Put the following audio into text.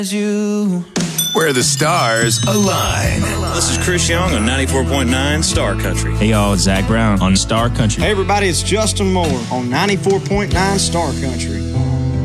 You. Where the stars align. This is Chris Young on 94.9 Star Country. Hey y'all, it's Zach Brown on Star Country. Hey everybody, it's Justin Moore on 94.9 Star Country.